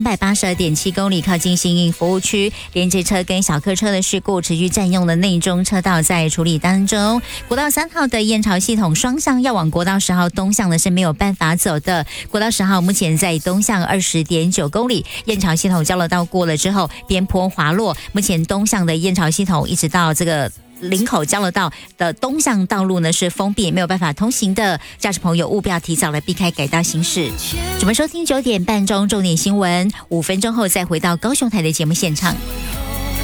182.7公里，靠近新营服务区，连接车跟小客车的事故持续占用的内中车道在处理当中。国道3号的燕巢系统双向要往国道10号东向的是没有办法走的。国道10号目前在东向20.9公里，燕巢系统交流道过了之后，边坡滑落，目前东向的燕巢系统一直到这个林口交流道的东向道路呢是封闭，没有办法通行的，驾驶朋友务必要提早来避开改道行驶。准备收听9点半钟重点新闻，5分钟后再回到高雄台的节目现场。